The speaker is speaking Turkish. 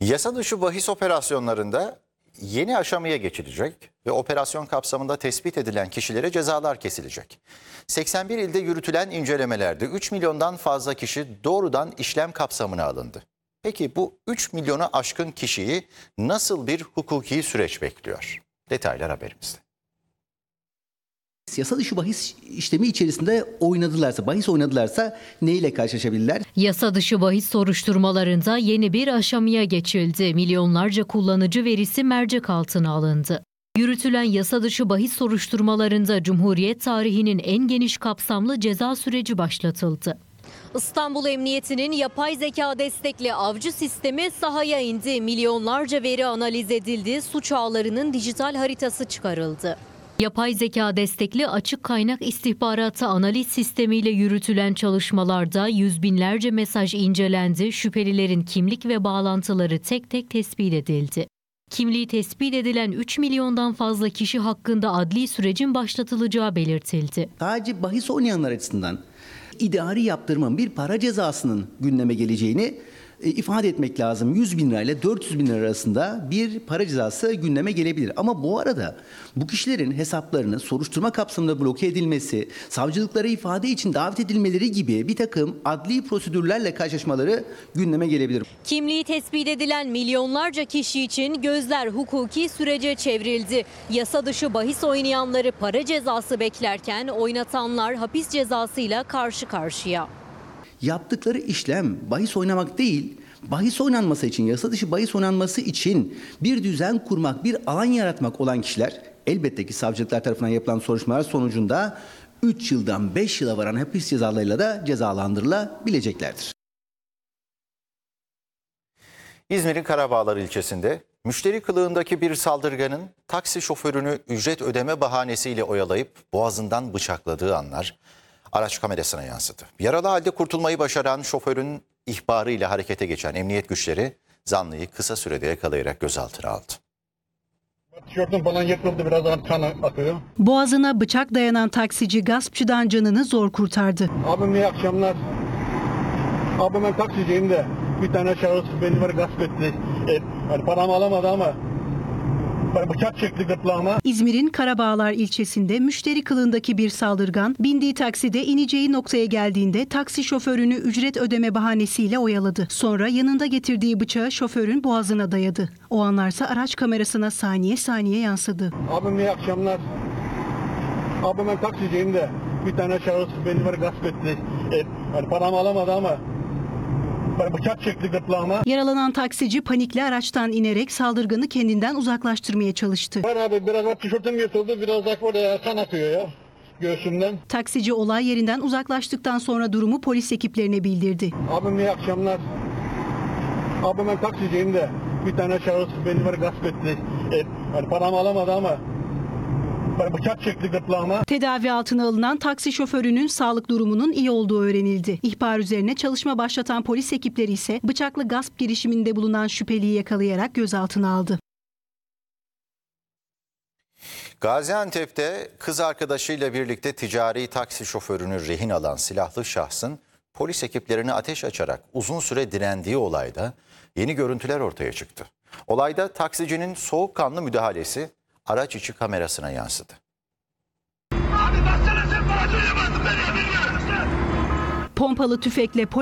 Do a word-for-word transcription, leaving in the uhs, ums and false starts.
Yasa dışı bahis operasyonlarında yeni aşamaya geçilecek ve operasyon kapsamında tespit edilen kişilere cezalar kesilecek. seksen bir ilde yürütülen incelemelerde üç milyondan fazla kişi doğrudan işlem kapsamına alındı. Peki bu üç milyonu aşkın kişiyi nasıl bir hukuki süreç bekliyor? Detaylar haberimizde. Yasa dışı bahis işlemi içerisinde oynadılarsa, bahis oynadılarsa neyle karşılaşabilirler? Yasa dışı bahis soruşturmalarında yeni bir aşamaya geçildi. Milyonlarca kullanıcı verisi mercek altına alındı. Yürütülen yasa dışı bahis soruşturmalarında Cumhuriyet tarihinin en geniş kapsamlı ceza süreci başlatıldı. İstanbul Emniyeti'nin yapay zeka destekli avcı sistemi sahaya indi. Milyonlarca veri analiz edildi. Suç ağlarının dijital haritası çıkarıldı. Yapay zeka destekli açık kaynak istihbaratı analiz sistemiyle yürütülen çalışmalarda yüz binlerce mesaj incelendi. Şüphelilerin kimlik ve bağlantıları tek tek tespit edildi. Kimliği tespit edilen üç milyondan fazla kişi hakkında adli sürecin başlatılacağı belirtildi. Sadece bahis oynayanlar açısından idari yaptırımın bir para cezasının gündeme geleceğini e, ifade etmek lazım. yüz bin lira ile dört yüz bin lira arasında bir para cezası gündeme gelebilir. Ama bu arada bu kişilerin hesaplarının soruşturma kapsamında bloke edilmesi, savcılıklara ifade için davet edilmeleri gibi bir takım adli prosedürlerle karşılaşmaları gündeme gelebilir. Kimliği tespit edilen milyonlarca kişi için gözler hukuki sürece çevrildi. Yasa dışı bahis oynayanları para cezası beklerken oynatanlar hapis cezasıyla karşı karşıya. Yaptıkları işlem bahis oynamak değil, bahis oynanması için, yasa dışı bahis oynanması için bir düzen kurmak, bir alan yaratmak olan kişiler elbette ki savcılıklar tarafından yapılan soruşturmalar sonucunda üç yıldan beş yıla varan hapis cezalarıyla da cezalandırılabileceklerdir. İzmir'in Karabağlar ilçesinde müşteri kılığındaki bir saldırganın taksi şoförünü ücret ödeme bahanesiyle oyalayıp boğazından bıçakladığı anlar araç kamerasına yansıdı. Yaralı halde kurtulmayı başaran şoförün ihbarıyla harekete geçen emniyet güçleri zanlıyı kısa sürede yakalayarak gözaltına aldı. Tişörtüm falan yırtıldı, biraz kan akıyor. Boğazına bıçak dayanan taksici gaspçıdan canını zor kurtardı. Abim iyi akşamlar. Abim ben taksiciyim de bir tane şahıs beni var gasp etti. E, hani paramı alamadı ama bıçak çekti gırtlağıma. İzmir'in Karabağlar ilçesinde müşteri kılığındaki bir saldırgan bindiği takside ineceği noktaya geldiğinde taksi şoförünü ücret ödeme bahanesiyle oyaladı. Sonra yanında getirdiği bıçağı şoförün boğazına dayadı. O anlarsa araç kamerasına saniye saniye yansıdı. Abim iyi akşamlar. Abim ben taksiciyim de bir tane şahıs beni var gasp etti. E, hani paramı alamadı ama bıçak çekti gırtlağıma. Yaralanan taksici panikle araçtan inerek saldırganı kendinden uzaklaştırmaya çalıştı. Var abi, biraz var tişörtüm yırtıldı, biraz da orada kan akıyor ya göğsümden. Taksici olay yerinden uzaklaştıktan sonra durumu polis ekiplerine bildirdi. Abim iyi akşamlar. Abim ben taksiciyim de bir tane şahıs beni var gasp etti. E, hani paramı alamadı ama bıçak çekti gırtlağıma. Tedavi altına alınan taksi şoförünün sağlık durumunun iyi olduğu öğrenildi. İhbar üzerine çalışma başlatan polis ekipleri ise bıçaklı gasp girişiminde bulunan şüpheliyi yakalayarak gözaltına aldı. Gaziantep'te kız arkadaşıyla birlikte ticari taksi şoförünü rehin alan silahlı şahsın polis ekiplerine ateş açarak uzun süre direndiği olayda yeni görüntüler ortaya çıktı. Olayda taksicinin soğukkanlı müdahalesi araç içi kamerasına yansıdı. Pompalı tüfekle